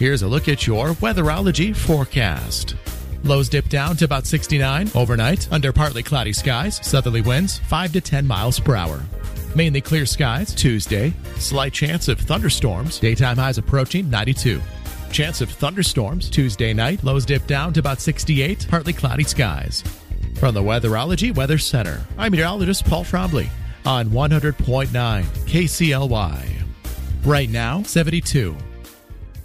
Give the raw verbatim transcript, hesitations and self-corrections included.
Here's a look at your Weatherology forecast. Lows dip down to about sixty-nine overnight under partly cloudy skies, southerly winds five to ten miles per hour. Mainly clear skies Tuesday, slight chance of thunderstorms, daytime highs approaching ninety-two. Chance of thunderstorms Tuesday night, lows dip down to about sixty-eight, partly cloudy skies. From the Weatherology Weather Center, I'm meteorologist Paul Trombley on one hundred point nine K C L Y. Right now, seventy-two.